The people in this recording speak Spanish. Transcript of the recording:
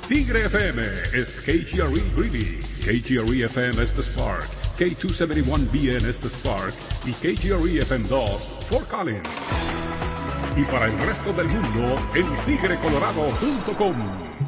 Tigre FM is KGRE Greeley, KGRE FM es The Spark, K271BN es The Spark y KGRE FM 2 Fort Collins. Y para el resto del mundo, en tigrecolorado.com.